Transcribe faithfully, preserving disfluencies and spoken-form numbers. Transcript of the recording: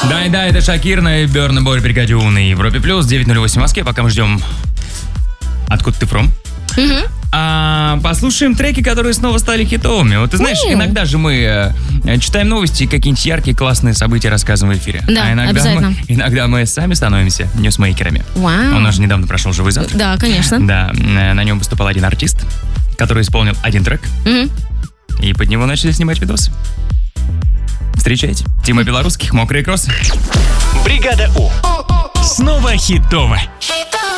Да, да, это Шакир на Burna Boy бригаде У на Европе Плюс, девять ноль восемь в Москве, пока мы ждем... Откуда ты from? Угу. А, послушаем треки, которые снова стали хитовыми. Вот ты знаешь, Mm. иногда же мы э, читаем новости и какие-нибудь яркие, классные события рассказываем в эфире. Да, а иногда обязательно. Мы, иногда мы сами становимся ньюсмейкерами. Вау. У нас же недавно прошел «Живой завтрак». Да, конечно. Да, э, на нем выступал один артист, который исполнил один трек, Угу. и под него начали снимать видосы. Встречайте. Тима Белорусских, «Мокрые кроссы». Бригада У. Снова хитово. Хитово.